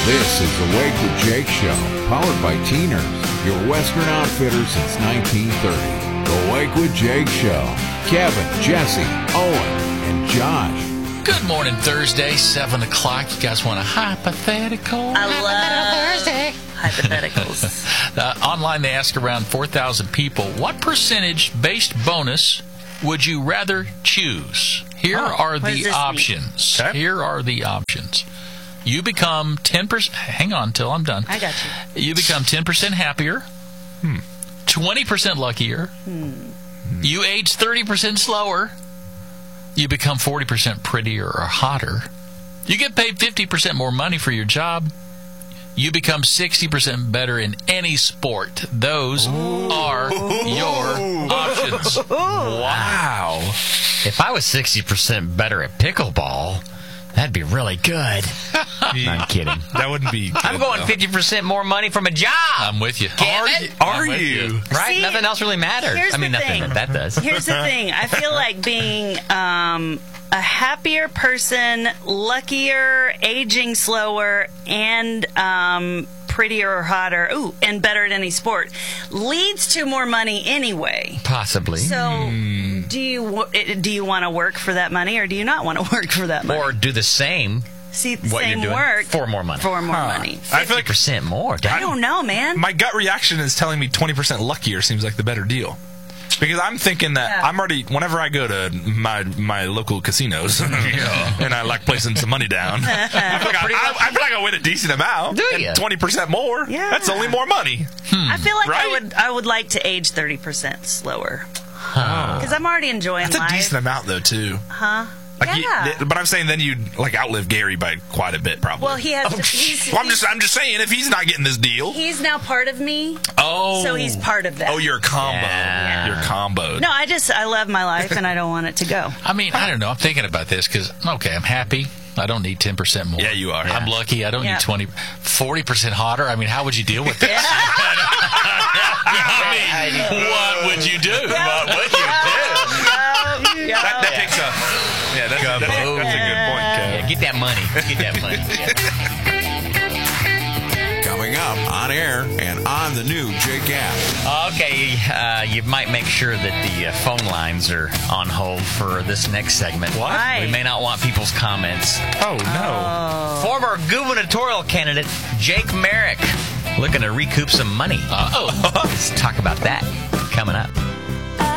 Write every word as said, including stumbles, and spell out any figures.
This is the Wake with Jake Show, powered by Teeners, your Western outfitter since nineteen thirty. The Wake with Jake Show. Kevin, Jesse, Owen, and Josh. Good morning, Thursday, seven o'clock. You guys want a hypothetical? I love Thursday. Hypotheticals. uh, online, they ask around four thousand people, what percentage-based bonus would you rather choose? Here oh, are the options. Okay. Here are the options. You become ten percent... Hang on till I'm done. I got you. You become ten percent happier, Hmm. twenty percent luckier, Hmm. you age thirty percent slower, you become forty percent prettier or hotter, you get paid fifty percent more money for your job, you become sixty percent better in any sport. Those Ooh. are your options. Wow. If I was sixty percent better at pickleball, that'd be really good. No, I'm kidding. That wouldn't be good, I'm going though. fifty percent more money from a job. I'm with you. Damn Are it. you? Are I'm with you? you. Right? See, Nothing else really matters. here's I mean, the nothing thing. that that does. Here's the thing. I feel like being um, a happier person, luckier, aging slower, and um, prettier or hotter, ooh, and better at any sport, leads to more money anyway. Possibly. So, do you do you want to work for that money, or do you not want to work for that money? Or do the same See, what same you're doing work for more money. For more Huh. money. I feel like percent more. I Damn. don't know, man. my gut reaction is telling me twenty percent luckier seems like the better deal. Because I'm thinking that Yeah. I'm already, whenever I go to my my local casinos and I like placing some money down, I feel like I, I, I, feel like I win a decent amount. Do And ya? twenty percent more, Yeah. that's only more money. I feel like I Right? would I would like to age thirty percent slower. Because I'm already enjoying That's a life. decent amount, though, too. Huh? Like yeah. you, th- but I'm saying then you'd like outlive Gary by quite a bit, probably. well, he has to, he's, Well, I'm he's, just I'm just saying if he's not getting this deal. he's now part of me, Oh, so he's part of that. Oh, you're a combo. Yeah. You're comboed. No, I just, I love my life, and I don't want it to go. I mean, I don't know. I'm thinking about this because, okay, I'm happy. I don't need ten percent more. Yeah, you are. I'm lucky. I don't Yeah. need twenty, forty percent hotter. I mean, how would you deal with this? I mean, what would you do? What would you do? That, that takes a yeah. That's, that's, that's a good point, Kev. Yeah, get that money. Get that money. Coming up on air and on the new Jake app. Okay, uh, you might make sure that the uh, phone lines are on hold for this next segment. What? Why? We may not want people's comments. Oh no. Former gubernatorial candidate Jake Merrick looking to recoup some money. Uh-oh. Let's talk about that coming up.